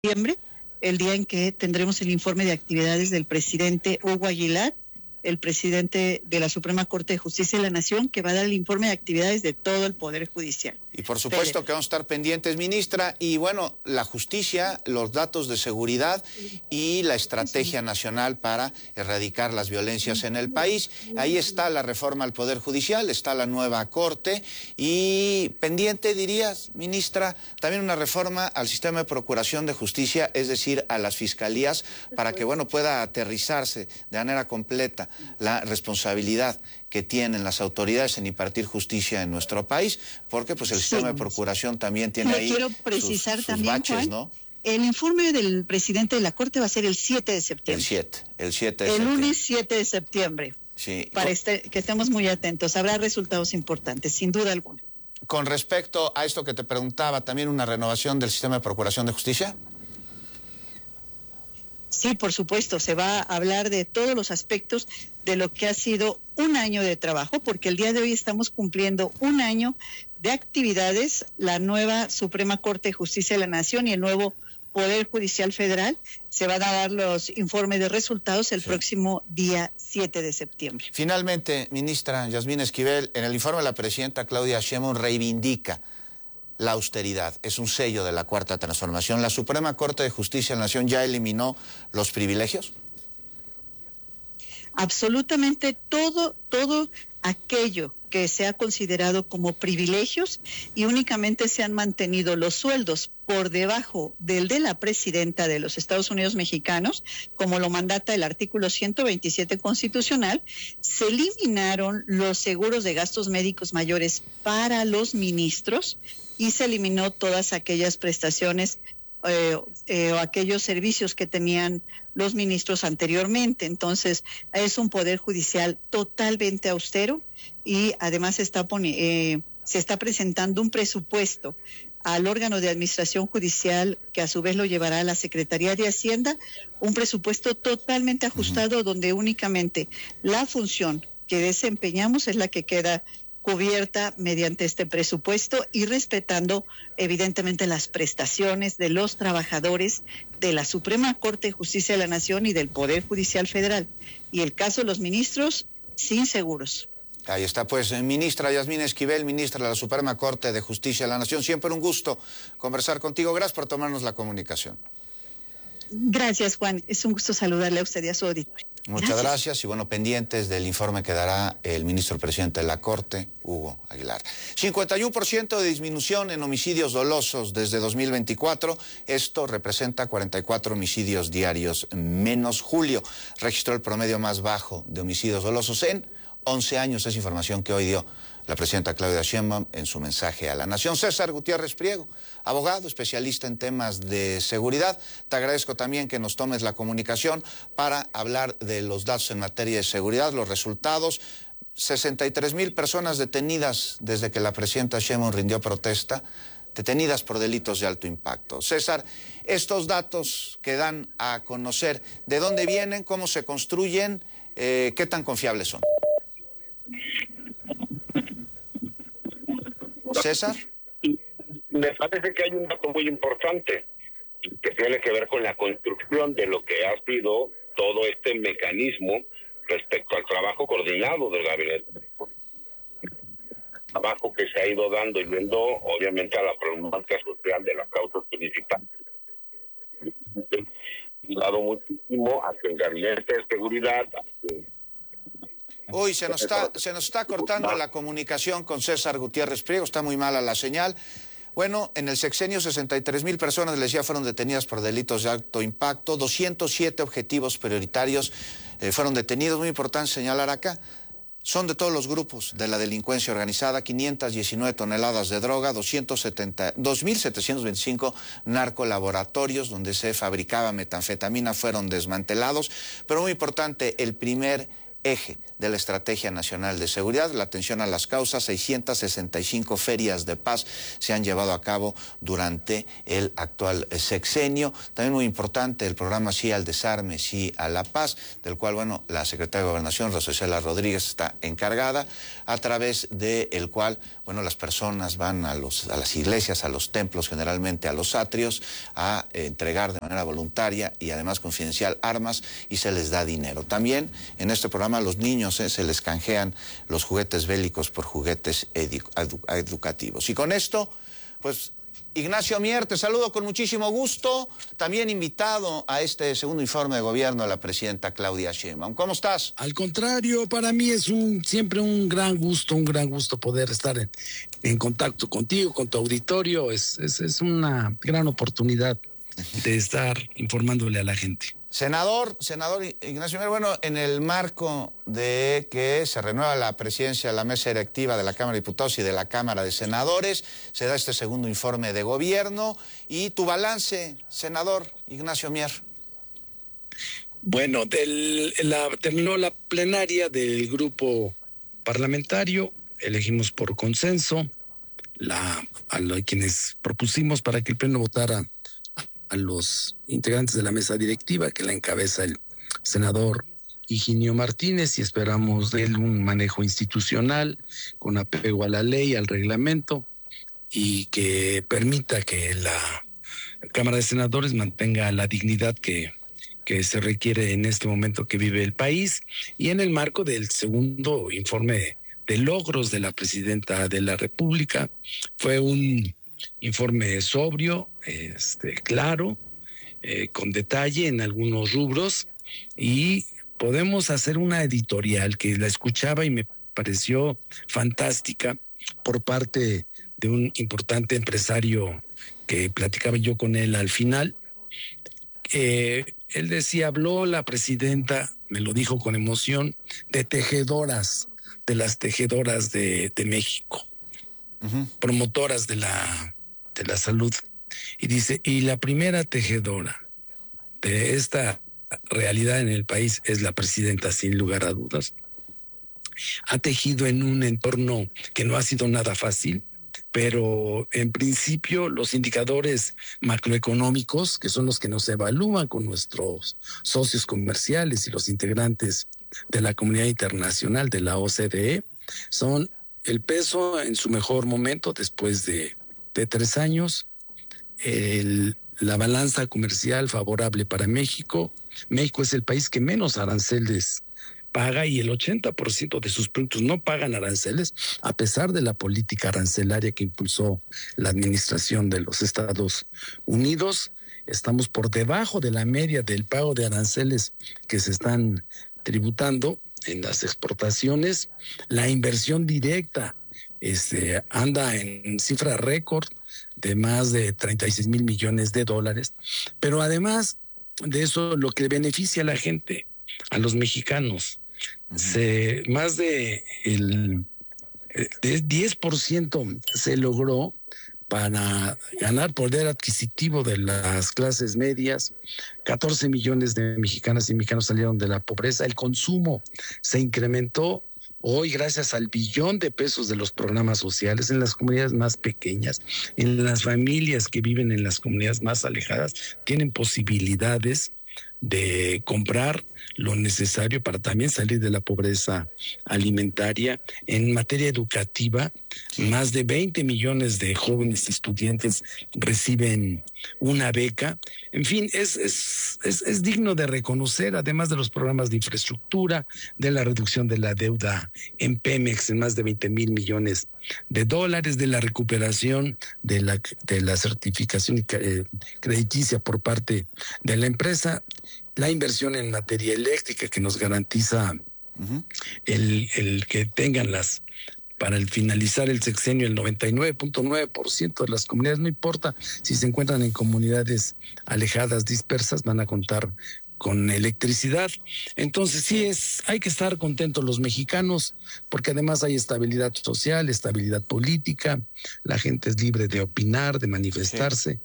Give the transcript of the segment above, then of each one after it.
septiembre, el día en que tendremos el informe de actividades del presidente Hugo Aguilar, el presidente de la Suprema Corte de Justicia de la Nación, que va a dar el informe de actividades de todo el Poder Judicial. Y por supuesto que vamos a estar pendientes, ministra, y bueno, la justicia, los datos de seguridad y la estrategia nacional para erradicar las violencias en el país. Ahí está la reforma al Poder Judicial, está la nueva Corte y pendiente, dirías, ministra, también una reforma al sistema de procuración de justicia, es decir, a las fiscalías, para que, bueno, pueda aterrizarse de manera completa la responsabilidad que tienen las autoridades en impartir justicia en nuestro país, porque pues el sistema de procuración también tiene ahí quiero precisar sus también, baches, Juan, ¿no? El informe del presidente de la Corte va a ser el 7 de septiembre. El 7 de septiembre. El lunes 7 de septiembre. Sí. Para que estemos muy atentos. Habrá resultados importantes, sin duda alguna. Con respecto a esto que te preguntaba, ¿también una renovación del sistema de procuración de justicia? Sí, por supuesto, se va a hablar de todos los aspectos de lo que ha sido un año de trabajo, porque el día de hoy estamos cumpliendo un año de actividades, la nueva Suprema Corte de Justicia de la Nación y el nuevo Poder Judicial Federal. Se van a dar los informes de resultados el próximo día 7 de septiembre. Finalmente, ministra Yasmín Esquivel, en el informe de la presidenta Claudia Sheinbaum reivindica la austeridad, es un sello de la Cuarta Transformación. ¿La Suprema Corte de Justicia de la Nación ya eliminó los privilegios? Absolutamente todo aquello que se ha considerado como privilegios, y únicamente se han mantenido los sueldos por debajo del de la presidenta de los Estados Unidos mexicanos, como lo mandata el artículo 127 constitucional. Se eliminaron los seguros de gastos médicos mayores para los ministros y se eliminó todas aquellas prestaciones o aquellos servicios que tenían los ministros anteriormente. Entonces, es un poder judicial totalmente austero, y además se está presentando un presupuesto al órgano de administración judicial, que a su vez lo llevará a la Secretaría de Hacienda, un presupuesto totalmente ajustado, donde únicamente la función que desempeñamos es la que queda cubierta mediante este presupuesto, y respetando evidentemente las prestaciones de los trabajadores de la Suprema Corte de Justicia de la Nación y del Poder Judicial Federal. Y el caso de los ministros, sin seguros. Ahí está, pues, ministra Yasmín Esquivel, ministra de la Suprema Corte de Justicia de la Nación. Siempre un gusto conversar contigo. Gracias por tomarnos la comunicación. Gracias, Juan. Es un gusto saludarle a usted y a su auditorio. Muchas gracias. Y bueno, pendientes del informe que dará el ministro presidente de la Corte, Hugo Aguilar. 51% de disminución en homicidios dolosos desde 2024. Esto representa 44 homicidios diarios menos. Julio registró el promedio más bajo de homicidios dolosos en 11 años. Es información que hoy dio la presidenta Claudia Sheinbaum en su mensaje a la Nación. César Gutiérrez Priego, abogado, especialista en temas de seguridad. Te agradezco también que nos tomes la comunicación para hablar de los datos en materia de seguridad, los resultados. 63,000 personas detenidas desde que la presidenta Sheinbaum rindió protesta, detenidas por delitos de alto impacto. César, estos datos que dan a conocer, ¿de dónde vienen? ¿Cómo se construyen? ¿Qué tan confiables son? César. Me parece que hay un dato muy importante que tiene que ver con la construcción de lo que ha sido todo este mecanismo respecto al trabajo coordinado del gabinete. Trabajo que se ha ido dando y viendo, obviamente, a la problemática social de las causas principales. Ha dado muchísimo a que el gabinete de seguridad... Uy, se nos está cortando la comunicación con César Gutiérrez Priego, está muy mala la señal. Bueno, en el sexenio 63,000 personas, les decía, fueron detenidas por delitos de alto impacto, 207 objetivos prioritarios fueron detenidos. Muy importante señalar acá, son de todos los grupos de la delincuencia organizada, 519 toneladas de droga, 2.725 narcolaboratorios donde se fabricaba metanfetamina fueron desmantelados, pero muy importante, el primer eje de la Estrategia Nacional de Seguridad, la atención a las causas. 665 ferias de paz se han llevado a cabo durante el actual sexenio. También muy importante el programa Sí al Desarme, Sí a la Paz, del cual, bueno, la secretaria de Gobernación, Rosa Isela Rodríguez, está encargada, a través del cual, bueno, las personas van a las iglesias, a los templos, generalmente a los atrios, a entregar de manera voluntaria y además confidencial armas, y se les da dinero. También en este programa a los niños se les canjean los juguetes bélicos por juguetes educativos. Y con esto, pues, Ignacio Mier, te saludo con muchísimo gusto, también invitado a este segundo informe de gobierno de la presidenta Claudia Sheinbaum. ¿Cómo estás? Al contrario, para mí es siempre un gran gusto poder estar en contacto contigo, con tu auditorio. Es una gran oportunidad de estar informándole a la gente. Senador Ignacio Mier, bueno, en el marco de que se renueva la presidencia de la mesa directiva de la Cámara de Diputados y de la Cámara de Senadores, se da este segundo informe de gobierno. ¿Y tu balance, senador Ignacio Mier? Bueno, terminó la plenaria del grupo parlamentario, elegimos por consenso a quienes propusimos para que el pleno votara a los integrantes de la mesa directiva, que la encabeza el senador Higinio Martínez, y esperamos de él un manejo institucional con apego a la ley, al reglamento, y que permita que la Cámara de Senadores mantenga la dignidad que se requiere en este momento que vive el país, y en el marco del segundo informe de logros de la presidenta de la República. Fue un informe sobrio, claro, con detalle en algunos rubros, y podemos hacer una editorial que la escuchaba y me pareció fantástica por parte de un importante empresario que platicaba yo con él al final. Él decía, habló la presidenta, me lo dijo con emoción, de las tejedoras de México, promotoras de la salud. Y dice, y la primera tejedora de esta realidad en el país es la presidenta, sin lugar a dudas. Ha tejido en un entorno que no ha sido nada fácil, pero en principio los indicadores macroeconómicos, que son los que nos evalúan con nuestros socios comerciales y los integrantes de la comunidad internacional de la OCDE, son el peso en su mejor momento después de 3 años, la balanza comercial favorable para México. México es el país que menos aranceles paga, y el 80% de sus productos no pagan aranceles, a pesar de la política arancelaria que impulsó la administración de los Estados Unidos. Estamos por debajo de la media del pago de aranceles que se están tributando en las exportaciones. La inversión directa anda en cifra récord de más de 36 mil millones de dólares, pero además de eso, lo que beneficia a la gente, a los mexicanos, más de el 10% se logró para ganar poder adquisitivo de las clases medias. 14 millones de mexicanas y mexicanos salieron de la pobreza. El consumo se incrementó hoy gracias al billón de pesos de los programas sociales en las comunidades más pequeñas, en las familias que viven en las comunidades más alejadas, tienen posibilidades de comprar lo necesario para también salir de la pobreza alimentaria. En materia educativa, más de 20 millones de jóvenes estudiantes reciben una beca. En fin, es digno de reconocer, además de los programas de infraestructura, de la reducción de la deuda en Pemex en más de 20 mil millones de dólares, de la recuperación de la certificación crediticia por parte de la empresa, la inversión en materia eléctrica que nos garantiza el que tengan para el finalizar el sexenio, el 99.9% de las comunidades, no importa si se encuentran en comunidades alejadas, dispersas, van a contar con electricidad. Entonces sí, hay que estar contentos los mexicanos, porque además hay estabilidad social, estabilidad política, la gente es libre de opinar, de manifestarse.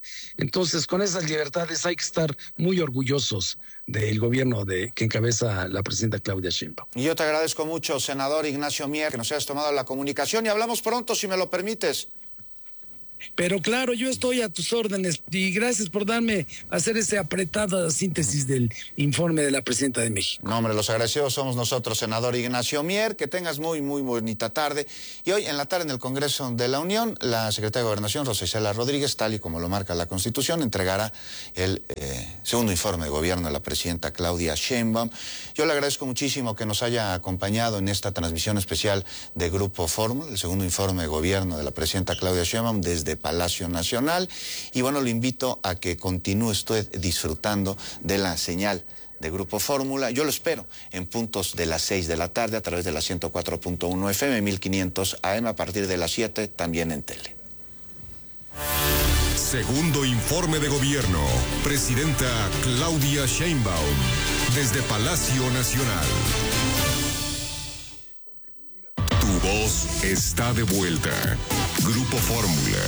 Entonces, con esas libertades hay que estar muy orgullosos del gobierno que encabeza la presidenta Claudia Sheinbaum. Y yo te agradezco mucho, senador Ignacio Mier, que nos hayas tomado la comunicación y hablamos pronto, si me lo permites. Pero claro, yo estoy a tus órdenes y gracias por hacer esa apretada síntesis del informe de la presidenta de México. No, hombre, los agradecidos somos nosotros, senador Ignacio Mier. Que tengas muy, muy bonita tarde. Y hoy en la tarde en el Congreso de la Unión, la secretaria de Gobernación, Rosa Isela Rodríguez, tal y como lo marca la Constitución, entregará el segundo informe de gobierno de la presidenta Claudia Sheinbaum. Yo le agradezco muchísimo que nos haya acompañado en esta transmisión especial de Grupo Fórmula, el segundo informe de gobierno de la presidenta Claudia Sheinbaum desde Palacio Nacional. Y bueno, lo invito a que continúe usted disfrutando de la señal de Grupo Fórmula. Yo lo espero en puntos de las 6 de la tarde a través de la 104.1 FM, 1500 AM, a partir de las 7 también en tele. Segundo informe de gobierno. Presidenta Claudia Sheinbaum desde Palacio Nacional. Tu voz está de vuelta. Grupo Fórmula.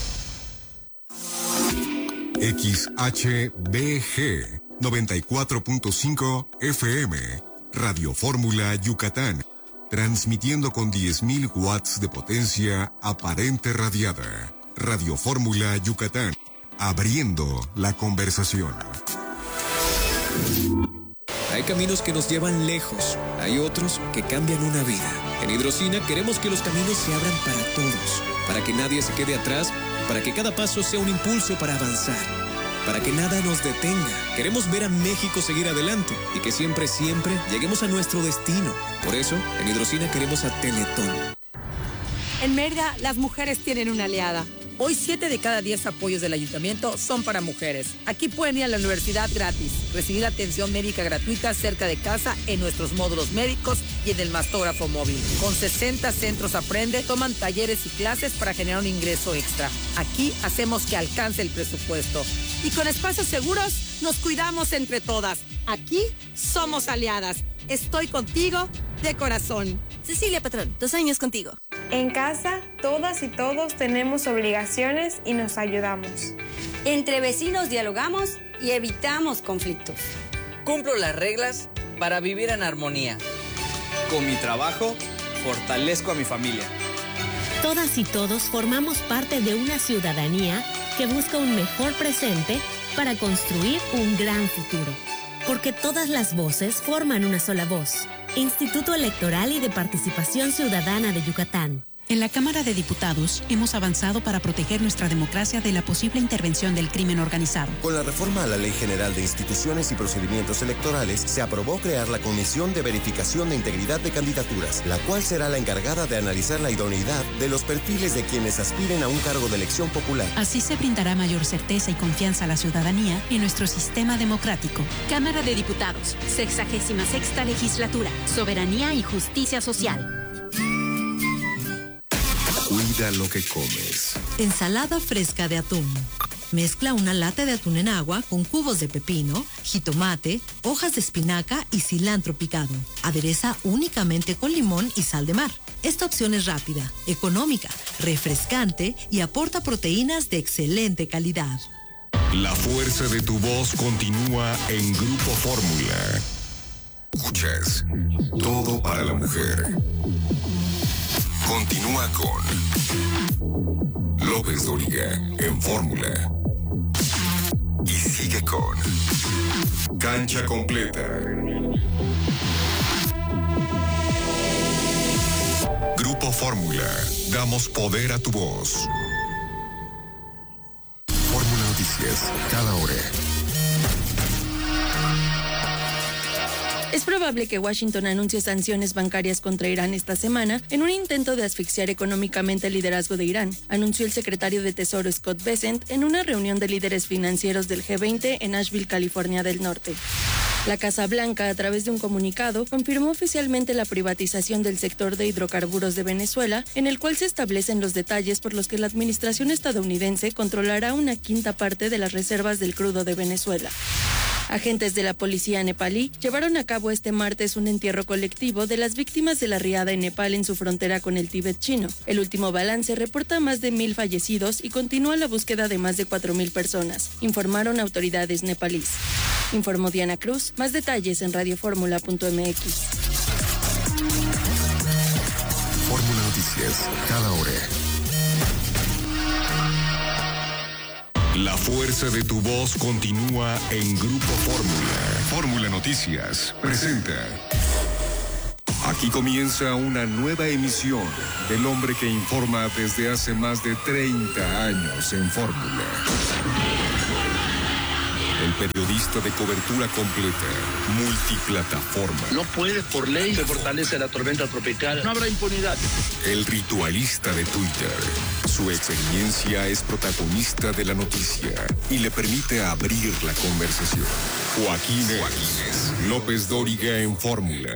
XHBG 94.5 FM, Radio Fórmula Yucatán, transmitiendo con 10.000 watts de potencia aparente radiada. Radio Fórmula Yucatán, abriendo la conversación. Hay caminos que nos llevan lejos, hay otros que cambian una vida. En Hidrocina queremos que los caminos se abran para todos, para que nadie se quede atrás, para que cada paso sea un impulso para avanzar, para que nada nos detenga. Queremos ver a México seguir adelante y que siempre, siempre lleguemos a nuestro destino. Por eso, en Hidrocina queremos a Teletón. En Mérida, las mujeres tienen una aliada. Hoy 7 de cada 10 apoyos del ayuntamiento son para mujeres. Aquí pueden ir a la universidad gratis, recibir atención médica gratuita cerca de casa en nuestros módulos médicos y en el mastógrafo móvil. Con 60 centros Aprende, toman talleres y clases para generar un ingreso extra. Aquí hacemos que alcance el presupuesto. Y con espacios seguros, nos cuidamos entre todas. Aquí somos aliadas. Estoy contigo de corazón. Cecilia Patrón, 2 años contigo. En casa, todas y todos tenemos obligaciones y nos ayudamos. Entre vecinos dialogamos y evitamos conflictos. Cumplo las reglas para vivir en armonía. Con mi trabajo, fortalezco a mi familia. Todas y todos formamos parte de una ciudadanía que busca un mejor presente para construir un gran futuro. Porque todas las voces forman una sola voz. Instituto Electoral y de Participación Ciudadana de Yucatán. En la Cámara de Diputados hemos avanzado para proteger nuestra democracia de la posible intervención del crimen organizado. Con la reforma a la Ley General de Instituciones y Procedimientos Electorales, se aprobó crear la Comisión de Verificación de Integridad de Candidaturas, la cual será la encargada de analizar la idoneidad de los perfiles de quienes aspiren a un cargo de elección popular. Así se brindará mayor certeza y confianza a la ciudadanía en nuestro sistema democrático. Cámara de Diputados, 66ª Legislatura, Soberanía y Justicia Social. Cuida lo que comes. Ensalada fresca de atún. Mezcla una lata de atún en agua con cubos de pepino, jitomate, hojas de espinaca y cilantro picado. Adereza únicamente con limón y sal de mar. Esta opción es rápida, económica, refrescante y aporta proteínas de excelente calidad. La fuerza de tu voz continúa en Grupo Fórmula. Escuchas Todo para la Mujer. Continúa con López Dóriga en Fórmula. Y sigue con Cancha Completa. Grupo Fórmula. Damos poder a tu voz. Fórmula Noticias. Cada hora. Es probable que Washington anuncie sanciones bancarias contra Irán esta semana en un intento de asfixiar económicamente el liderazgo de Irán, anunció el secretario de Tesoro Scott Bessent en una reunión de líderes financieros del G20 en Asheville, California del Norte. La Casa Blanca, a través de un comunicado, confirmó oficialmente la privatización del sector de hidrocarburos de Venezuela, en el cual se establecen los detalles por los que la administración estadounidense controlará 1/5 parte de las reservas del crudo de Venezuela. Agentes de la policía nepalí llevaron a cabo este martes un entierro colectivo de las víctimas de la riada en Nepal en su frontera con el Tíbet chino. El último balance reporta más de 1,000 fallecidos y continúa la búsqueda de más de 4,000 personas, informaron autoridades nepalíes. Informó Diana Cruz. Más detalles en radioformula.mx. Fórmula Noticias, cada hora. La fuerza de tu voz continúa en Grupo Fórmula. Fórmula Noticias presenta. Aquí comienza una nueva emisión del hombre que informa desde hace más de 30 años en Fórmula. El periodista de cobertura completa, multiplataforma. No puede, por ley, se fortalece la tormenta tropical. No habrá impunidad. El ritualista de Twitter. Su experiencia es protagonista de la noticia y le permite abrir la conversación. Joaquín López Dóriga en Fórmula.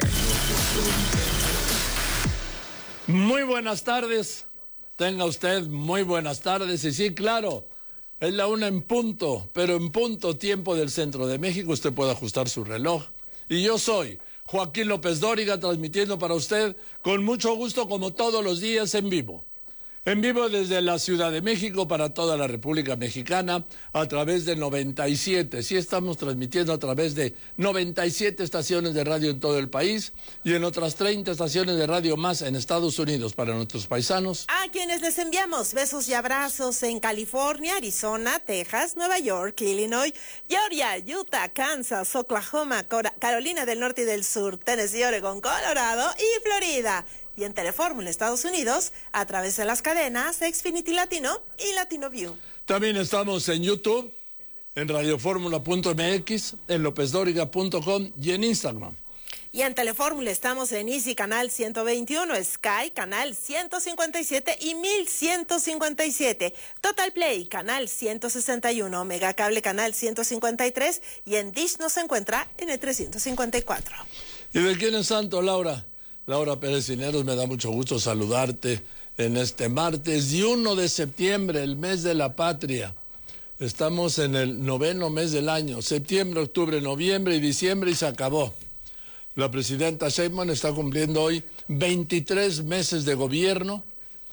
Muy buenas tardes. Tenga usted muy buenas tardes. Y sí, claro, es la 1 en punto, pero en punto tiempo del centro de México. Usted puede ajustar su reloj. Y yo soy Joaquín López Dóriga, transmitiendo para usted con mucho gusto, como todos los días, en vivo. En vivo desde la Ciudad de México para toda la República Mexicana a través de 97. Sí, estamos transmitiendo a través de 97 estaciones de radio en todo el país y en otras 30 estaciones de radio más en Estados Unidos para nuestros paisanos. A quienes les enviamos besos y abrazos en California, Arizona, Texas, Nueva York, Illinois, Georgia, Utah, Kansas, Oklahoma, Carolina del Norte y del Sur, Tennessee, Oregon, Colorado y Florida. Y en Telefórmula Estados Unidos, a través de las cadenas Xfinity Latino y Latino View. También estamos en YouTube, en radioformula.mx, en lopezdoriga.com y en Instagram. Y en Telefórmula estamos en Easy Canal 121, Sky Canal 157 y 1157, Total Play Canal 161, Megacable Canal 153 y en Dish nos encuentra en el 354. ¿Y de quién es santo, Laura? Laura Pérez Cineros, me da mucho gusto saludarte en este martes y 1 de septiembre, el mes de la patria. Estamos en el 9º mes del año, septiembre, octubre, noviembre y diciembre, y se acabó. La presidenta Sheinbaum está cumpliendo hoy 23 meses de gobierno.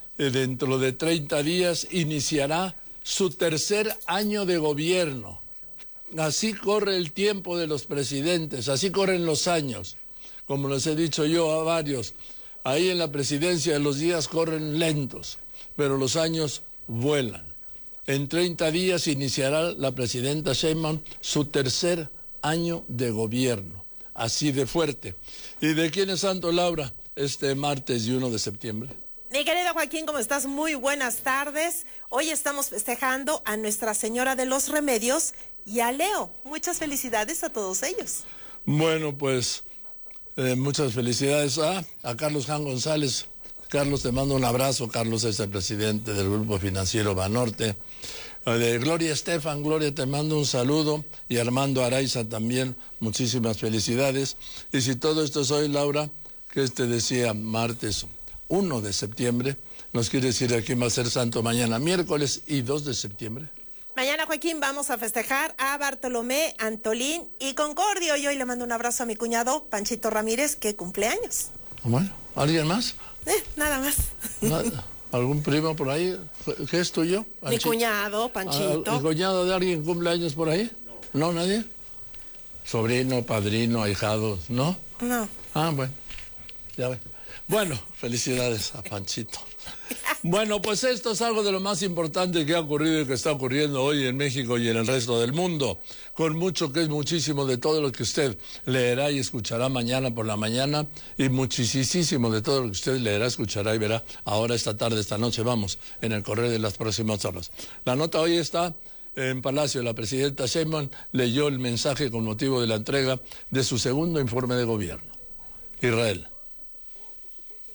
Dentro de 30 días iniciará su tercer año de gobierno. Así corre el tiempo de los presidentes, así corren los años. Como les he dicho yo a varios, ahí en la presidencia los días corren lentos, pero los años vuelan. En 30 días iniciará la presidenta Sheinbaum su tercer año de gobierno, así de fuerte. ¿Y de quién es santo, Laura, este martes y 1 de septiembre? Mi querido Joaquín, ¿cómo estás? Muy buenas tardes. Hoy estamos festejando a Nuestra Señora de los Remedios y a Leo. Muchas felicidades a todos ellos. Bueno, pues muchas felicidades a Carlos Jan González. Carlos, te mando un abrazo. Carlos es el presidente del Grupo Financiero Banorte. De Gloria Estefan, Gloria, te mando un saludo. Y Armando Araiza también, muchísimas felicidades. Y si todo esto es hoy, Laura, que te decía martes 1 de septiembre, nos quiere decir a quién va a ser santo mañana, miércoles y 2 de septiembre. Mañana, Joaquín, vamos a festejar a Bartolomé, Antolín y Concordio. Y hoy le mando un abrazo a mi cuñado, Panchito Ramírez, que cumple años. Bueno, ¿alguien más? Nada más. ¿Nada? ¿Algún primo por ahí? ¿Qué es tuyo? Mi cuñado, Panchito. ¿El cuñado de alguien cumple años por ahí? ¿No, nadie? Sobrino, padrino, ahijado, ¿no? No. Ah, bueno, ya ve. Bueno, felicidades a Panchito. Bueno, pues esto es algo de lo más importante que ha ocurrido y que está ocurriendo hoy en México y en el resto del mundo, con mucho que es muchísimo de todo lo que usted leerá y escuchará mañana por la mañana, y muchísimo de todo lo que usted leerá, escuchará y verá ahora, esta tarde, esta noche, vamos, en el correo de las próximas horas. La nota hoy está en Palacio. La presidenta Sheinbaum leyó el mensaje con motivo de la entrega de su segundo informe de gobierno. Israel.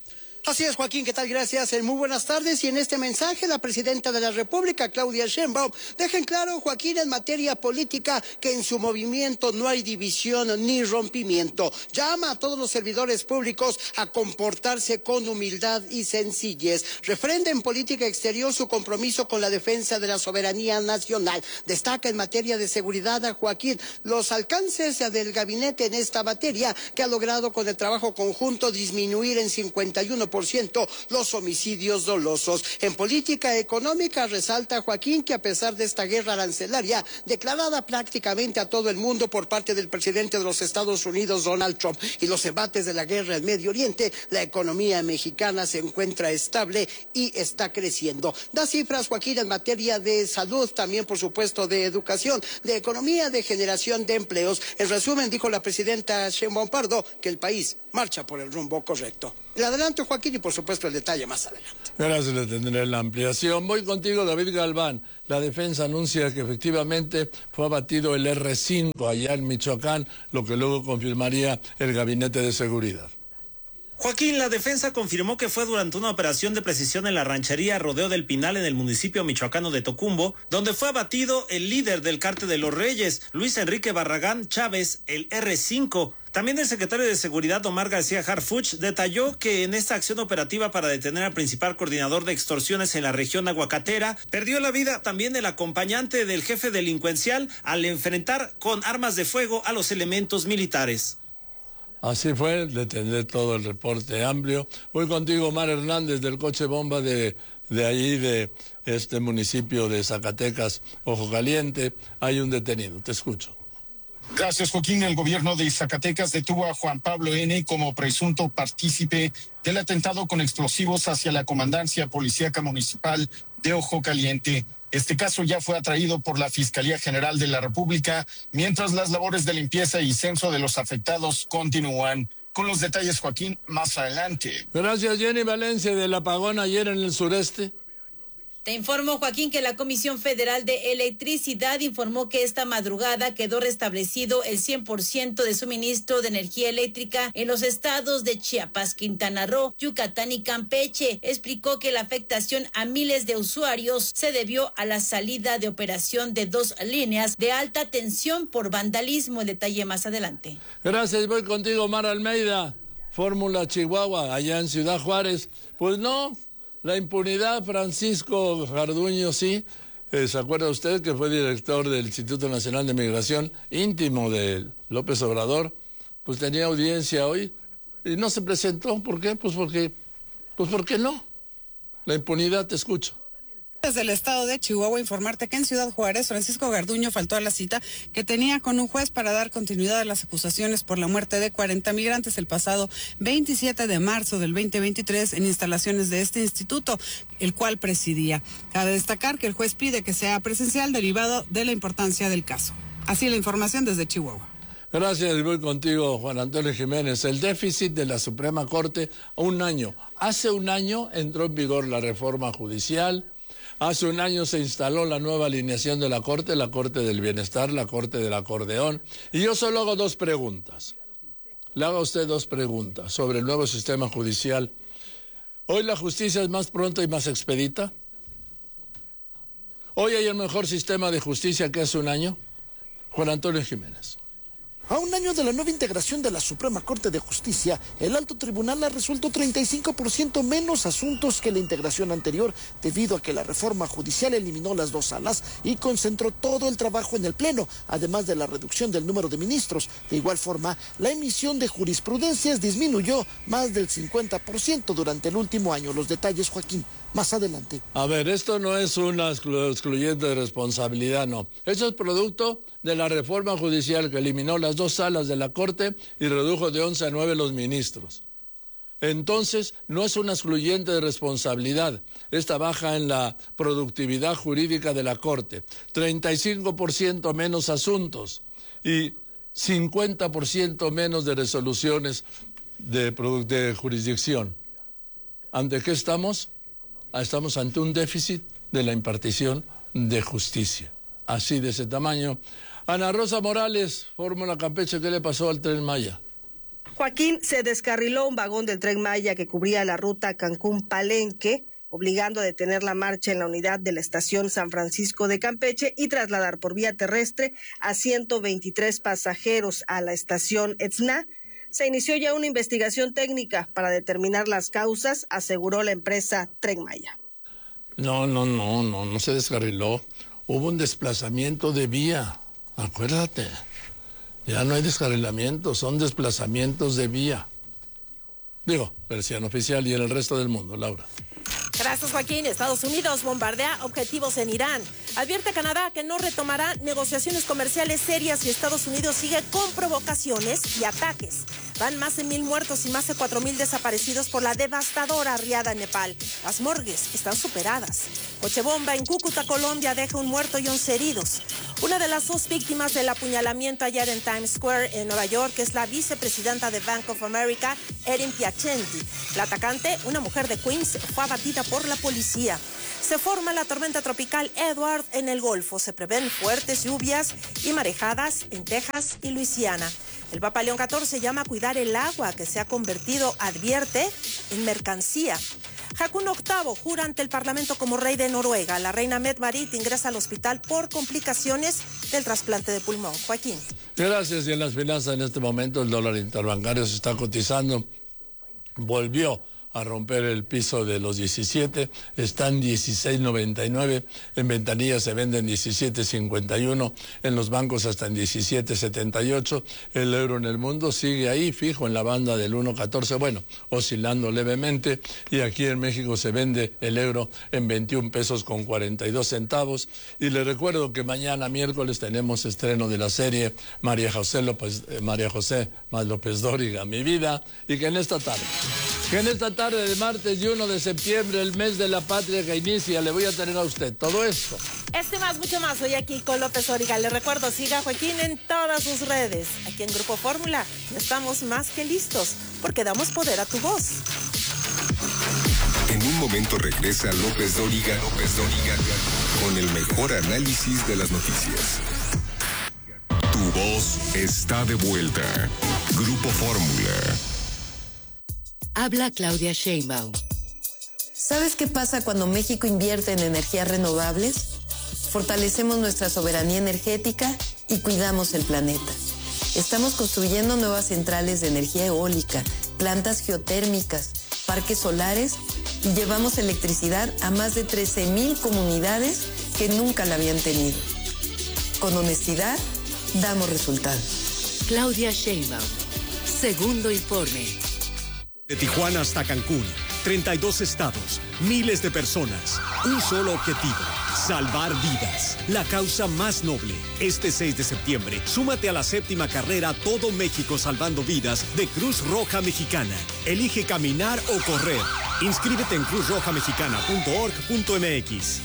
Así es, Joaquín, ¿qué tal? Gracias. Muy buenas tardes. Y en este mensaje, la presidenta de la República, Claudia Sheinbaum, deja en claro, Joaquín, en materia política, que en su movimiento no hay división ni rompimiento. Llama a todos los servidores públicos a comportarse con humildad y sencillez. Refrenda en política exterior su compromiso con la defensa de la soberanía nacional. Destaca en materia de seguridad a Joaquín los alcances del gabinete en esta materia, que ha logrado con el trabajo conjunto disminuir en 51% los homicidios dolosos. En política económica resalta Joaquín que a pesar de esta guerra arancelaria declarada prácticamente a todo el mundo por parte del presidente de los Estados Unidos, Donald Trump, y los embates de la guerra en Medio Oriente, la economía mexicana se encuentra estable y está creciendo. Da cifras, Joaquín, en materia de salud, también por supuesto de educación, de economía, de generación de empleos. En resumen, dijo la presidenta Sheinbaum Pardo que el país marcha por el rumbo correcto. El adelanto, Joaquín, y por supuesto el detalle más adelante. Gracias, le tendré la ampliación. Voy contigo, David Galván. La defensa anuncia que efectivamente fue abatido el R5 allá en Michoacán, lo que luego confirmaría el Gabinete de Seguridad. Joaquín, la defensa confirmó que fue durante una operación de precisión en la ranchería Rodeo del Pinal en el municipio michoacano de Tocumbo, donde fue abatido el líder del Cártel de los Reyes, Luis Enrique Barragán Chávez, el R5. También el secretario de Seguridad, Omar García Harfuch, detalló que en esta acción operativa para detener al principal coordinador de extorsiones en la región aguacatera, perdió la vida también el acompañante del jefe delincuencial al enfrentar con armas de fuego a los elementos militares. Así fue, le tendré todo el reporte amplio. Voy contigo, Omar Hernández, del coche bomba de allí, de este municipio de Zacatecas, Ojo Caliente. Hay un detenido, te escucho. Gracias, Joaquín. El gobierno de Zacatecas detuvo a Juan Pablo N. como presunto partícipe del atentado con explosivos hacia la comandancia policíaca municipal de Ojo Caliente. Este caso ya fue atraído por la Fiscalía General de la República, mientras las labores de limpieza y censo de los afectados continúan. Con los detalles, Joaquín, más adelante. Gracias, Jenny Valencia, del apagón ayer en el sureste. Te informo, Joaquín, que la Comisión Federal de Electricidad informó que esta madrugada quedó restablecido el 100% de suministro de energía eléctrica en los estados de Chiapas, Quintana Roo, Yucatán y Campeche. Explicó que la afectación a miles de usuarios se debió a la salida de operación de 2 líneas de alta tensión por vandalismo. El detalle más adelante. Gracias, voy contigo, Mar Almeida, Fórmula Chihuahua, allá en Ciudad Juárez. Pues no. La impunidad, Francisco Garduño, sí. ¿Se acuerda usted que fue director del Instituto Nacional de Migración, íntimo de López Obrador? Pues tenía audiencia hoy y no se presentó. ¿Por qué? Pues porque no. La impunidad, te escucho. Desde el estado de Chihuahua, informarte que en Ciudad Juárez, Francisco Garduño faltó a la cita que tenía con un juez para dar continuidad a las acusaciones por la muerte de 40 migrantes el pasado 27 de marzo del 2023 en instalaciones de este instituto, el cual presidía. Cabe destacar que el juez pide que sea presencial derivado de la importancia del caso. Así la información desde Chihuahua. Gracias, voy contigo, Juan Antonio Jiménez. El déficit de la Suprema Corte, un año. Hace un año entró en vigor la reforma judicial. Hace un año se instaló la nueva alineación de la Corte del Bienestar, la Corte del Acordeón. Y yo solo hago 2 preguntas. Le hago a usted 2 preguntas sobre el nuevo sistema judicial. ¿Hoy la justicia es más pronta y más expedita? ¿Hoy hay el mejor sistema de justicia que hace un año? Juan Antonio Jiménez. A un año de la nueva integración de la Suprema Corte de Justicia, el Alto Tribunal ha resuelto 35% menos asuntos que la integración anterior, debido a que la reforma judicial eliminó las 2 salas y concentró todo el trabajo en el Pleno, además de la reducción del número de ministros. De igual forma, la emisión de jurisprudencias disminuyó más del 50% durante el último año. Los detalles, Joaquín, más adelante. A ver, esto no es una excluyente de responsabilidad, no. Eso es producto de la reforma judicial que eliminó las 2 salas de la Corte y redujo de 11 a 9 los ministros. Entonces, no es una excluyente de responsabilidad. Esta baja en la productividad jurídica de la Corte. 35% menos asuntos y 50% menos de resoluciones de jurisdicción. ¿Ante qué estamos? Estamos ante un déficit de la impartición de justicia. Así, de ese tamaño. Ana Rosa Morales, Fórmula Campeche, ¿qué le pasó al Tren Maya? Joaquín, se descarriló un vagón del Tren Maya que cubría la ruta Cancún-Palenque, obligando a detener la marcha en la unidad de la estación San Francisco de Campeche y trasladar por vía terrestre a 123 pasajeros a la estación Etzna. Se inició ya una investigación técnica para determinar las causas, aseguró la empresa Tren Maya. No se descarriló. Hubo un desplazamiento de vía, acuérdate. Ya no hay descarrilamiento, son desplazamientos de vía. Digo, versión oficial y en el resto del mundo, Laura. Gracias, Joaquín. Estados Unidos bombardea objetivos en Irán. Advierte a Canadá que no retomará negociaciones comerciales serias y Estados Unidos sigue con provocaciones y ataques. Van más de 1,000 muertos y más de 4,000 desaparecidos por la devastadora riada en Nepal. Las morgues están superadas. Coche bomba en Cúcuta, Colombia, deja un muerto y 11 heridos. Una de las 2 víctimas del apuñalamiento ayer en Times Square, en Nueva York, es la vicepresidenta de Bank of America, Erin Piacenti. La atacante, una mujer de Queens, fue abatida por la policía. Se forma la tormenta tropical Edward en el Golfo. Se prevén fuertes lluvias y marejadas en Texas y Luisiana. El Papa León XIV llama a cuidar el agua que se ha convertido, advierte, en mercancía. Haakon VIII jura ante el Parlamento como rey de Noruega. La reina Mette-Marit ingresa al hospital por complicaciones del trasplante de pulmón. Joaquín. Gracias. Y en las finanzas en este momento el dólar interbancario se está cotizando. Volvió a romper el piso de los 17, están 16.99, en ventanillas se venden 17.51, en los bancos hasta en 17.78, el euro en el mundo sigue ahí fijo en la banda del 1.14, bueno, oscilando levemente, y aquí en México se vende el euro en 21 pesos con 42 centavos, y le recuerdo que mañana miércoles tenemos estreno de la serie María José más López Dóriga, Mi Vida, y que en esta tarde de martes y 1 de septiembre, el mes de la patria que inicia, le voy a tener a usted todo esto. Más, mucho más, hoy aquí con López Dóriga. Le recuerdo, siga a Joaquín en todas sus redes. Aquí en Grupo Fórmula estamos más que listos, porque damos poder a tu voz. En un momento regresa López Dóriga, con el mejor análisis de las noticias. Tu voz está de vuelta. Grupo Fórmula. Habla Claudia Sheinbaum. ¿Sabes qué pasa cuando México invierte en energías renovables? Fortalecemos nuestra soberanía energética y cuidamos el planeta. Estamos construyendo nuevas centrales de energía eólica, plantas geotérmicas, parques solares y llevamos electricidad a más de 13,000 comunidades que nunca la habían tenido. Con honestidad, damos resultados. Claudia Sheinbaum. Segundo informe. De Tijuana hasta Cancún, 32 estados, miles de personas, un solo objetivo, salvar vidas. La causa más noble. Este 6 de septiembre, súmate a la 7ª carrera Todo México Salvando Vidas de Cruz Roja Mexicana. Elige caminar o correr. Inscríbete en cruzrojamexicana.org.mx.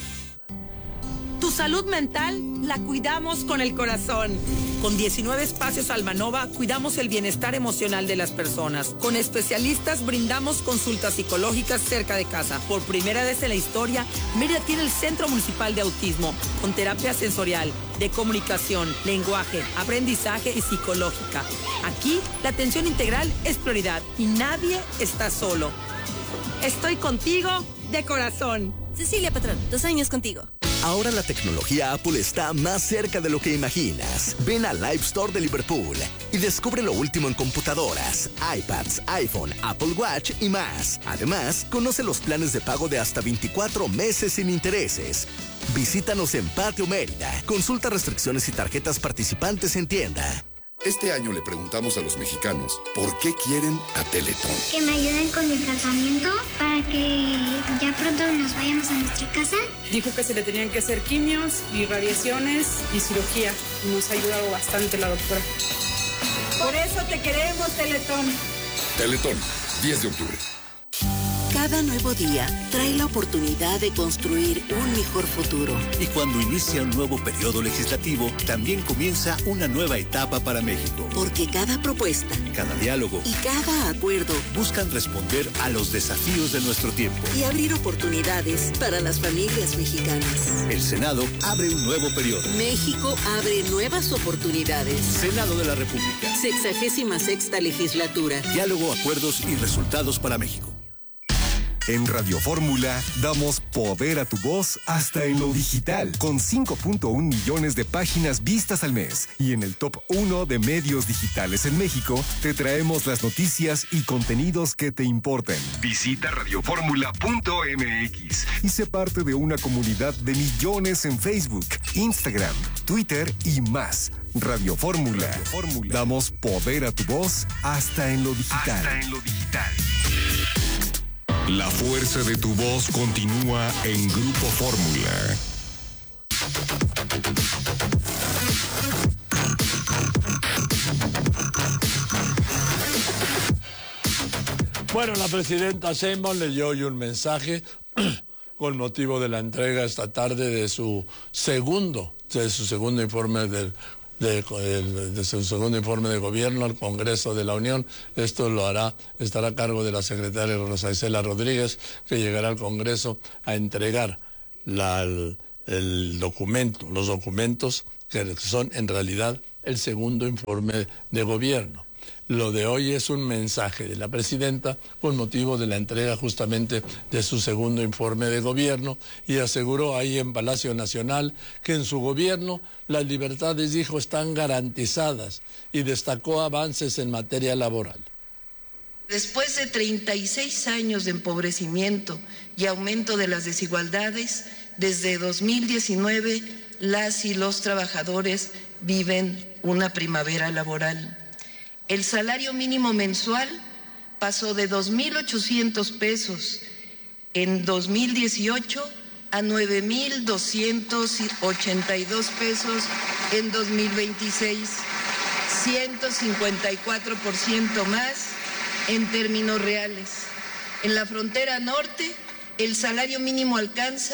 Tu salud mental la cuidamos con el corazón. Con 19 espacios Almanova cuidamos el bienestar emocional de las personas. Con especialistas brindamos consultas psicológicas cerca de casa. Por primera vez en la historia, Mérida tiene el Centro Municipal de Autismo, con terapia sensorial, de comunicación, lenguaje, aprendizaje y psicológica. Aquí, la atención integral es prioridad y nadie está solo. Estoy contigo de corazón. Cecilia Patrón, 2 años contigo. Ahora la tecnología Apple está más cerca de lo que imaginas. Ven al Live Store de Liverpool y descubre lo último en computadoras, iPads, iPhone, Apple Watch y más. Además, conoce los planes de pago de hasta 24 meses sin intereses. Visítanos en Patio Mérida. Consulta restricciones y tarjetas participantes en tienda. Este año le preguntamos a los mexicanos por qué quieren a Teletón. Que me ayuden con mi tratamiento para que ya pronto nos vayamos a nuestra casa. Dijo que se le tenían que hacer quimios y radiaciones y cirugía. Nos ha ayudado bastante la doctora. Por eso te queremos, Teletón. Teletón, 10 de octubre. Cada nuevo día trae la oportunidad de construir un mejor futuro. Y cuando inicia un nuevo periodo legislativo, también comienza una nueva etapa para México. Porque cada propuesta, cada diálogo y cada acuerdo buscan responder a los desafíos de nuestro tiempo y abrir oportunidades para las familias mexicanas. El Senado abre un nuevo periodo. México abre nuevas oportunidades. Senado de la República. 66ª legislatura. Diálogo, acuerdos y resultados para México. En Radio Fórmula damos poder a tu voz hasta en lo digital, con 5.1 millones de páginas vistas al mes. Y en el top 1 de medios digitales en México, te traemos las noticias y contenidos que te importan. Visita radioformula.mx y sé parte de una comunidad de millones en Facebook, Instagram, Twitter y más. Radio Fórmula. Damos poder a tu voz hasta en lo digital. La fuerza de tu voz continúa en Grupo Fórmula. Bueno, la presidenta Sheinbaum leyó hoy un mensaje con motivo de la entrega esta tarde de su segundo informe de su segundo informe de gobierno al Congreso de la Unión. Esto estará a cargo de la secretaria Rosa Isela Rodríguez, que llegará al Congreso a entregar los documentos que son en realidad el segundo informe de gobierno. Lo de hoy es un mensaje de la presidenta con motivo de la entrega justamente de su segundo informe de gobierno, y aseguró ahí en Palacio Nacional que en su gobierno las libertades, dijo, están garantizadas, y destacó avances en materia laboral. Después de 36 años de empobrecimiento y aumento de las desigualdades, desde 2019 las y los trabajadores viven una primavera laboral. El salario mínimo mensual pasó de 2.800 pesos en 2018 a 9.282 pesos en 2026, 154% más en términos reales. En la frontera norte, el salario mínimo alcanza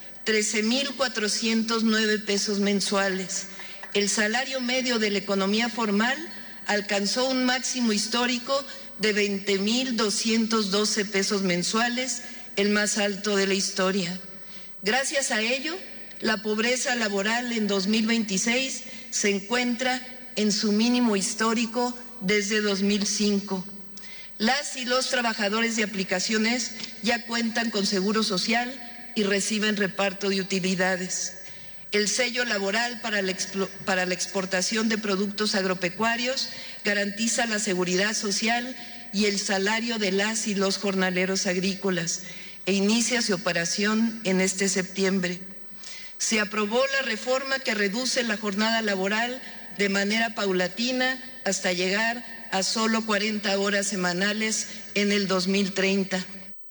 13.409 pesos mensuales. El salario medio de la economía formal alcanzó un máximo histórico de 20.212 pesos mensuales, el más alto de la historia. Gracias a ello, la pobreza laboral en 2026 se encuentra en su mínimo histórico desde 2005. Las y los trabajadores de aplicaciones ya cuentan con seguro social y reciben reparto de utilidades. El sello laboral para la exportación de productos agropecuarios garantiza la seguridad social y el salario de las y los jornaleros agrícolas e inicia su operación en este septiembre. Se aprobó la reforma que reduce la jornada laboral de manera paulatina hasta llegar a solo 40 horas semanales en el 2030.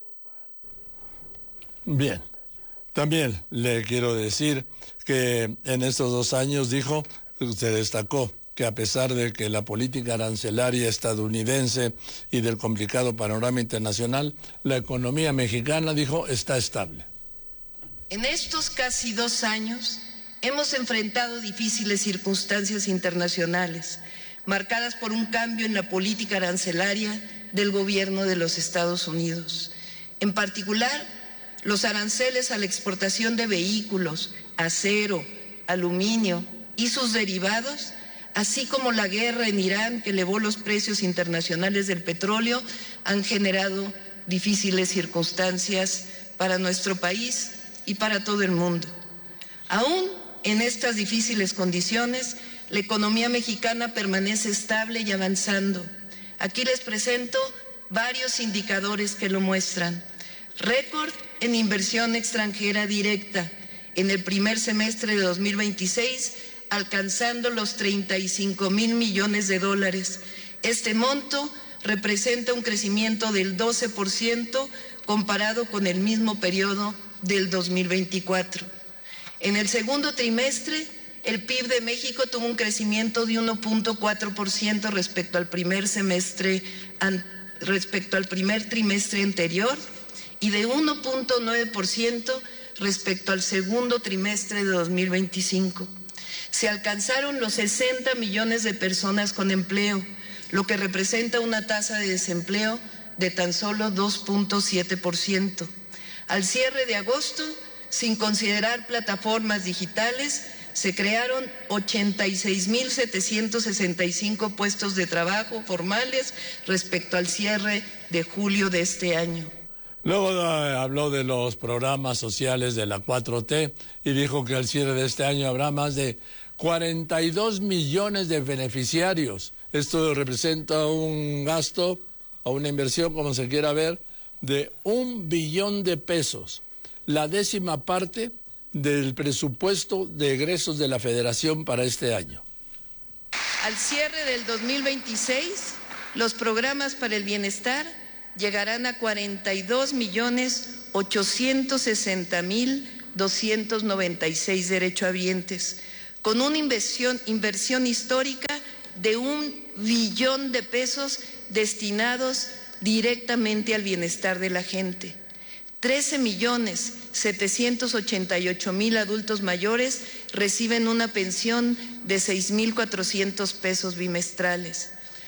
Bien, también le quiero decir que en estos 2 años, dijo, se destacó que a pesar de que la política arancelaria estadounidense y del complicado panorama internacional, la economía mexicana, dijo, está estable. En estos casi 2 años hemos enfrentado difíciles circunstancias internacionales, marcadas por un cambio en la política arancelaria del gobierno de los Estados Unidos. En particular, los aranceles a la exportación de vehículos, acero, aluminio y sus derivados, así como la guerra en Irán que elevó los precios internacionales del petróleo, han generado difíciles circunstancias para nuestro país y para todo el mundo. Aún en estas difíciles condiciones, la economía mexicana permanece estable y avanzando. Aquí les presento varios indicadores que lo muestran. Récord en inversión extranjera directa en el primer semestre de 2026, alcanzando los 35,000 millones de dólares. Este monto representa un crecimiento del 12% comparado con el mismo periodo del 2024. En el segundo trimestre, el PIB de México tuvo un crecimiento de 1.4% respecto al primer trimestre anterior, y de 1.9% respecto al segundo trimestre de 2025. Se alcanzaron los 60 millones de personas con empleo, lo que representa una tasa de desempleo de tan solo 2.7%. Al cierre de agosto, sin considerar plataformas digitales, se crearon 86.765 puestos de trabajo formales respecto al cierre de julio de este año. Luego habló de los programas sociales de la 4T y dijo que al cierre de este año habrá más de 42 millones de beneficiarios. Esto representa un gasto o una inversión, como se quiera ver, de 1 billón de pesos, la 10ª parte del presupuesto de egresos de la Federación para este año. Al cierre del 2026, los programas para el bienestar llegarán a 42.860.296 derechohabientes, con una inversión histórica de 1 billón de pesos destinados directamente al bienestar de la gente. 13.788.000 adultos mayores reciben una pensión de 6.400 pesos bimestrales.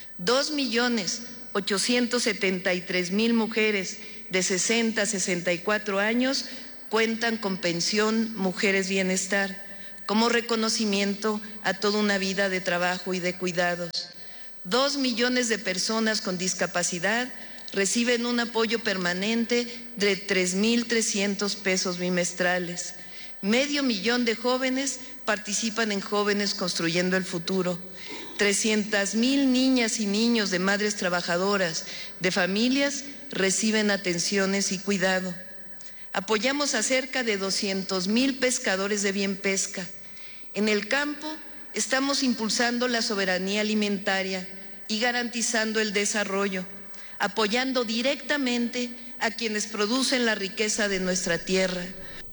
2.873.000 mujeres de 60 a 64 años cuentan con pensión Mujeres Bienestar, como reconocimiento a toda una vida de trabajo y de cuidados. 2 millones de personas con discapacidad reciben un apoyo permanente de 3.300 pesos bimestrales. 500,000 de jóvenes participan en Jóvenes Construyendo el Futuro. 300,000 niñas y niños de madres trabajadoras, de familias, reciben atenciones y cuidado. Apoyamos a cerca de 200,000 pescadores de bien pesca. En el campo estamos impulsando la soberanía alimentaria y garantizando el desarrollo, apoyando directamente a quienes producen la riqueza de nuestra tierra.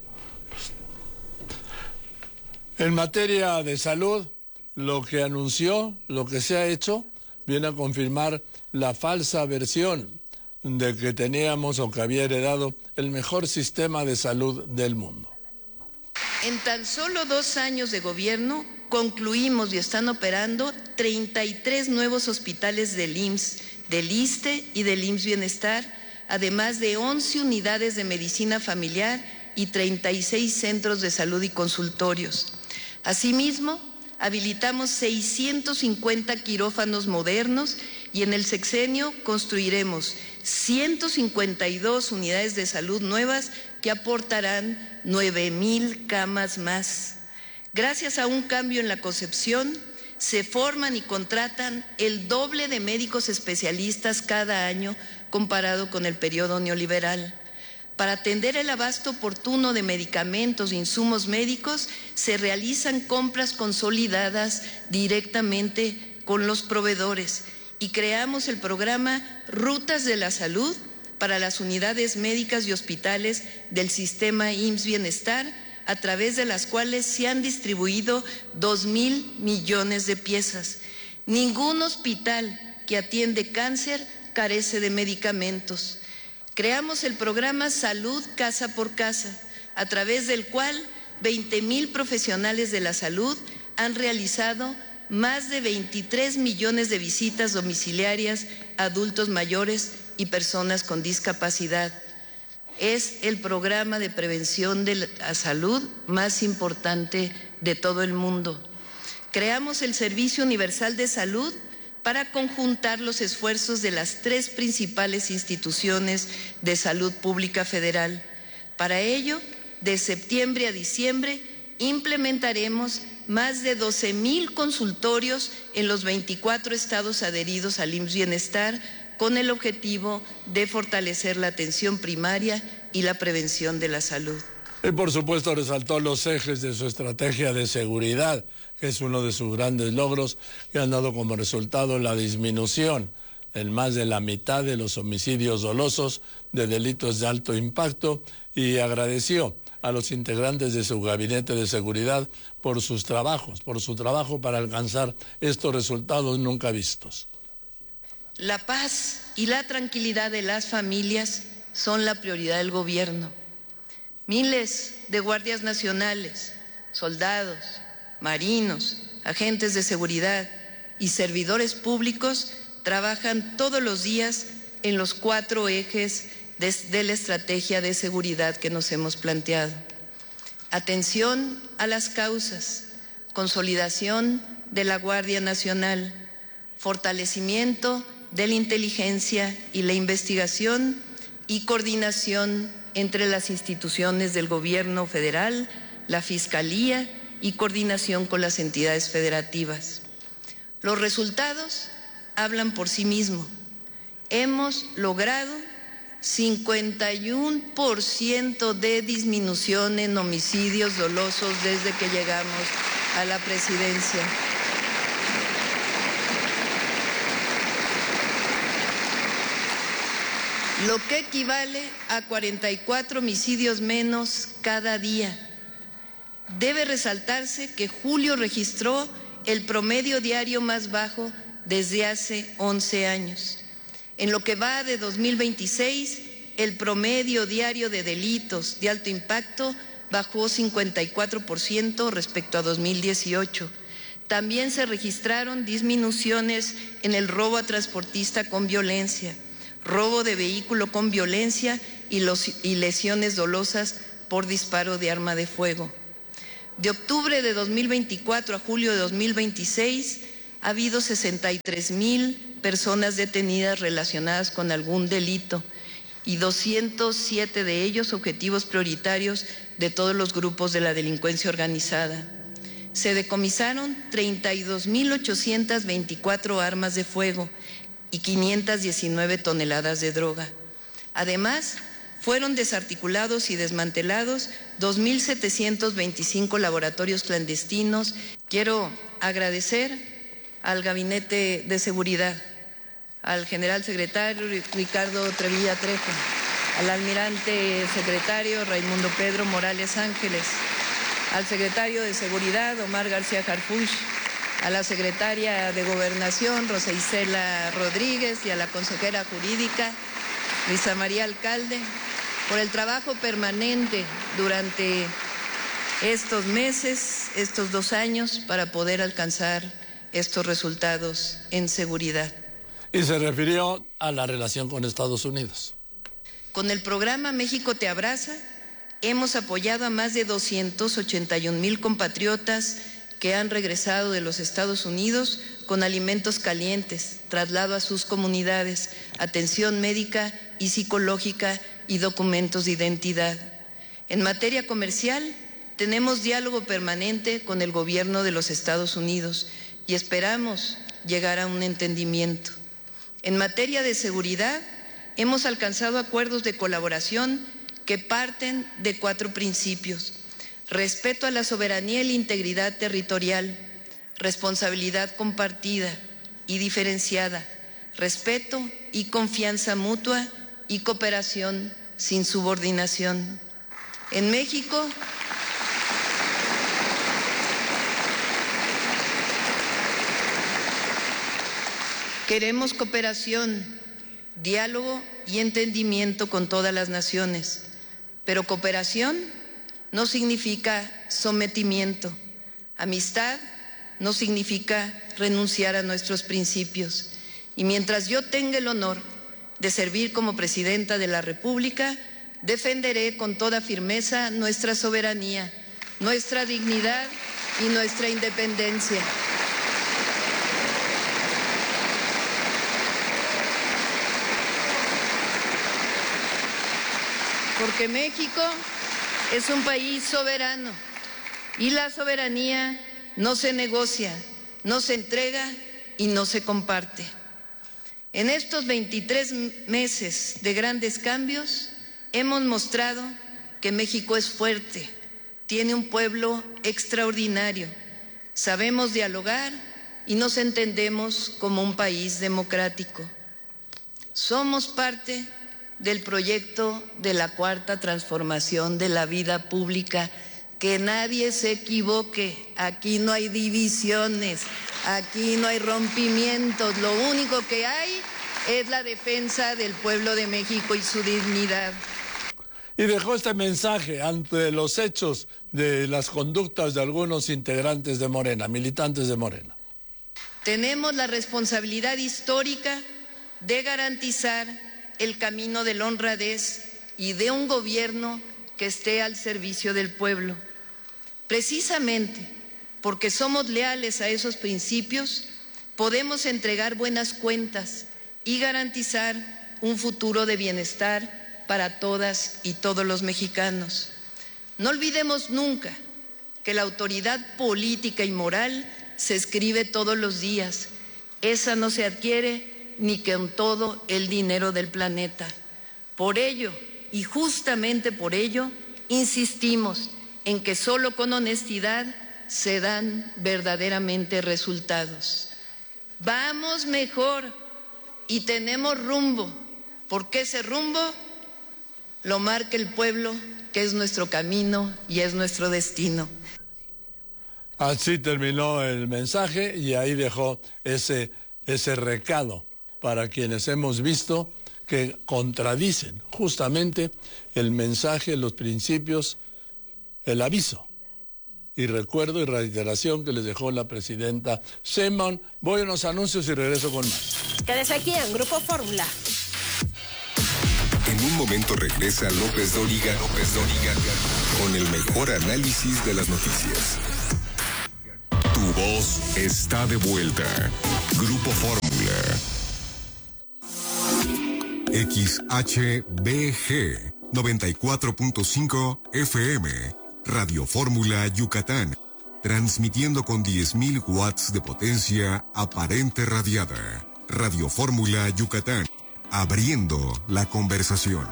En materia de salud, lo que anunció, lo que se ha hecho, viene a confirmar la falsa versión de que teníamos o que había heredado el mejor sistema de salud del mundo. En tan solo 2 años de gobierno, concluimos y están operando 33 nuevos hospitales del IMSS, del ISSSTE y del IMSS Bienestar, además de 11 unidades de medicina familiar y 36 centros de salud y consultorios. Asimismo, habilitamos 650 quirófanos modernos y en el sexenio construiremos 152 unidades de salud nuevas que aportarán 9,000 camas más. Gracias a un cambio en la concepción, se forman y contratan el doble de médicos especialistas cada año comparado con el periodo neoliberal. Para atender el abasto oportuno de medicamentos e insumos médicos, se realizan compras consolidadas directamente con los proveedores y creamos el programa Rutas de la Salud para las unidades médicas y hospitales del sistema IMSS Bienestar, a través de las cuales se han distribuido 2,000 millones de piezas. Ningún hospital que atiende cáncer carece de medicamentos. Creamos el programa Salud Casa por Casa, a través del cual 20,000 profesionales de la salud han realizado más de 23 millones de visitas domiciliarias a adultos mayores y personas con discapacidad. Es el programa de prevención de la salud más importante de todo el mundo. Creamos el Servicio Universal de Salud para conjuntar los esfuerzos de las 3 principales instituciones de salud pública federal. Para ello, de septiembre a diciembre, implementaremos más de 12,000 consultorios en los 24 estados adheridos al IMSS Bienestar, con el objetivo de fortalecer la atención primaria y la prevención de la salud. Y por supuesto resaltó los ejes de su estrategia de seguridad, que es uno de sus grandes logros, que han dado como resultado la disminución en más de la mitad de los homicidios dolosos de delitos de alto impacto, y agradeció a los integrantes de su gabinete de seguridad por su trabajo para alcanzar estos resultados nunca vistos. La paz y la tranquilidad de las familias son la prioridad del gobierno. Miles de guardias nacionales, soldados, marinos, agentes de seguridad y servidores públicos trabajan todos los días en los 4 ejes de la estrategia de seguridad que nos hemos planteado. Atención a las causas, consolidación de la Guardia Nacional, fortalecimiento de la inteligencia y la investigación y coordinación entre las instituciones del Gobierno federal, la Fiscalía y coordinación con las entidades federativas. Los resultados hablan por sí mismos. Hemos logrado 51% de disminución en homicidios dolosos desde que llegamos a la presidencia. Lo que equivale a 44 homicidios menos cada día. Debe resaltarse que julio registró el promedio diario más bajo desde hace 11 años. En lo que va de 2026, el promedio diario de delitos de alto impacto bajó 54% respecto a 2018. También se registraron disminuciones en el robo a transportista con violencia, robo de vehículo con violencia y lesiones dolosas por disparo de arma de fuego. De octubre de 2024 a julio de 2026 ha habido 63,000 personas detenidas relacionadas con algún delito y 207 de ellos objetivos prioritarios de todos los grupos de la delincuencia organizada. Se decomisaron 32,824 armas de fuego y 519 toneladas de droga. Además, fueron desarticulados y desmantelados 2,725 laboratorios clandestinos. Quiero agradecer al Gabinete de Seguridad, al general secretario Ricardo Trevilla Trejo, al almirante secretario Raimundo Pedro Morales Ángeles, al secretario de Seguridad Omar García Harfuch, a la secretaria de Gobernación Rosa Isela Rodríguez y a la consejera jurídica Luisa María Alcalde por el trabajo permanente durante estos meses, estos 2 años, para poder alcanzar estos resultados en seguridad. Y se refirió a la relación con Estados Unidos. Con el programa México Te Abraza, hemos apoyado a más de 281,000 compatriotas que han regresado de los Estados Unidos con alimentos calientes, traslado a sus comunidades, atención médica y psicológica y documentos de identidad. En materia comercial, tenemos diálogo permanente con el gobierno de los Estados Unidos y esperamos llegar a un entendimiento. En materia de seguridad, hemos alcanzado acuerdos de colaboración que parten de 4 principios: respeto a la soberanía y la integridad territorial, responsabilidad compartida y diferenciada, respeto y confianza mutua y cooperación sin subordinación. En México, queremos cooperación, diálogo y entendimiento con todas las naciones, pero cooperación no significa sometimiento. Amistad no significa renunciar a nuestros principios. Y mientras yo tenga el honor de servir como presidenta de la República, defenderé con toda firmeza nuestra soberanía, nuestra dignidad y nuestra independencia. Porque México es un país soberano y la soberanía no se negocia, no se entrega y no se comparte. En estos 23 meses de grandes cambios hemos mostrado que México es fuerte, tiene un pueblo extraordinario, sabemos dialogar y nos entendemos como un país democrático. Somos parte del proyecto de la Cuarta Transformación de la vida pública. Que nadie se equivoque, aquí no hay divisiones, aquí no hay rompimientos, lo único que hay es la defensa del pueblo de México y su dignidad. Y dejó este mensaje ante los hechos de las conductas de algunos integrantes de Morena, militantes de Morena. Tenemos la responsabilidad histórica de garantizar el camino de la honradez y de un gobierno que esté al servicio del pueblo. Precisamente porque somos leales a esos principios, podemos entregar buenas cuentas y garantizar un futuro de bienestar para todas y todos los mexicanos. No olvidemos nunca que la autoridad política y moral se escribe todos los días. Esa no se adquiere ni con todo el dinero del planeta. Por ello, y justamente por ello, insistimos en que solo con honestidad se dan verdaderamente resultados. Vamos mejor y tenemos rumbo, porque ese rumbo lo marca el pueblo, que es nuestro camino y es nuestro destino. Así terminó el mensaje y ahí dejó ese recado para quienes hemos visto que contradicen justamente el mensaje, los principios, el aviso y recuerdo y reiteración que les dejó la presidenta Sheinbaum. Voy a unos anuncios y regreso con más. Quédese aquí en Grupo Fórmula. En un momento regresa López Dóriga con el mejor análisis de las noticias. Tu voz está de vuelta. Grupo Fórmula. XHBG 94.5 FM. Radio Fórmula Yucatán. Transmitiendo con 10.000 watts de potencia aparente radiada. Radio Fórmula Yucatán. Abriendo la conversación.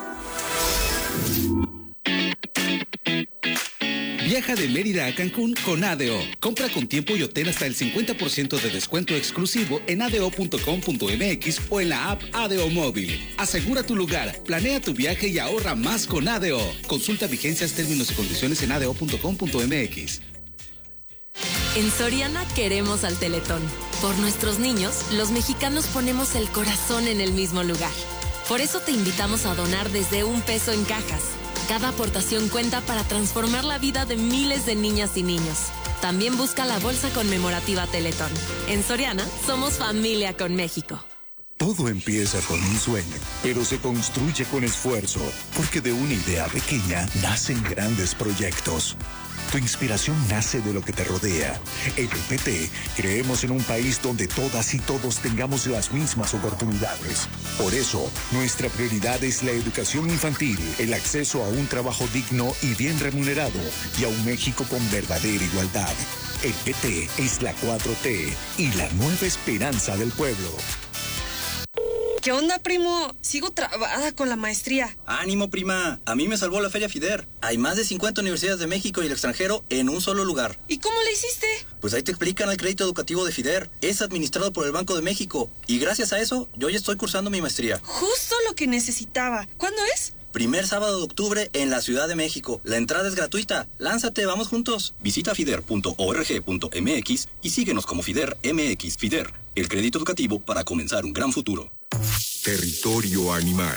Viaja de Mérida a Cancún con ADO. Compra con tiempo y obtén hasta el 50% de descuento exclusivo en ado.com.mx o en la app ADO Móvil. Asegura tu lugar, planea tu viaje y ahorra más con ADO. Consulta vigencias, términos y condiciones en ado.com.mx. En Soriana queremos al Teletón. Por nuestros niños, los mexicanos ponemos el corazón en el mismo lugar. Por eso te invitamos a donar desde $1 en cajas. Cada aportación cuenta para transformar la vida de miles de niñas y niños. También busca la bolsa conmemorativa Teletón. En Soriana, somos familia con México. Todo empieza con un sueño, pero se construye con esfuerzo, porque de una idea pequeña nacen grandes proyectos. Tu inspiración nace de lo que te rodea. En el PT creemos en un país donde todas y todos tengamos las mismas oportunidades. Por eso, nuestra prioridad es la educación infantil, el acceso a un trabajo digno y bien remunerado y a un México con verdadera igualdad. El PT es la 4T y la nueva esperanza del pueblo. ¿Qué onda, primo? Sigo trabada con la maestría. Ánimo, prima. A mí me salvó la Feria FIDER. Hay más de 50 universidades de México y el extranjero en un solo lugar. ¿Y cómo le hiciste? Pues ahí te explican el crédito educativo de FIDER. Es administrado por el Banco de México. Y gracias a eso, yo ya estoy cursando mi maestría. Justo lo que necesitaba. ¿Cuándo es? Primer sábado de octubre en la Ciudad de México. La entrada es gratuita. Lánzate, vamos juntos. Visita fider.org.mx y síguenos como FIDER MX. FIDER, el crédito educativo para comenzar un gran futuro. Territorio animal.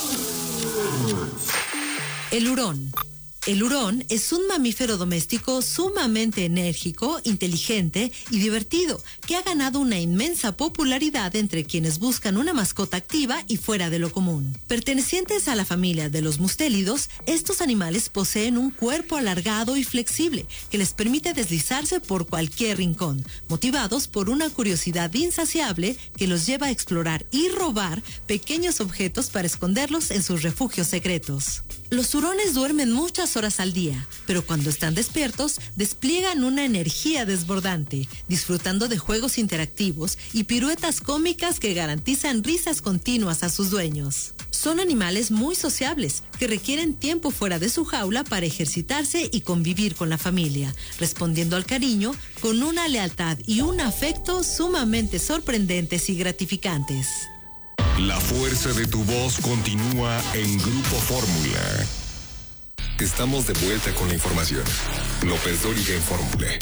El hurón. El hurón es un mamífero doméstico sumamente enérgico, inteligente y divertido, que ha ganado una inmensa popularidad entre quienes buscan una mascota activa y fuera de lo común. Pertenecientes a la familia de los mustélidos, estos animales poseen un cuerpo alargado y flexible que les permite deslizarse por cualquier rincón, motivados por una curiosidad insaciable que los lleva a explorar y robar pequeños objetos para esconderlos en sus refugios secretos. Los hurones duermen muchas horas al día, pero cuando están despiertos despliegan una energía desbordante, disfrutando de juegos interactivos y piruetas cómicas que garantizan risas continuas a sus dueños. Son animales muy sociables, que requieren tiempo fuera de su jaula para ejercitarse y convivir con la familia, respondiendo al cariño con una lealtad y un afecto sumamente sorprendentes y gratificantes. La fuerza de tu voz continúa en Grupo Fórmula. Estamos de vuelta con la información. López Dóriga en Fórmula.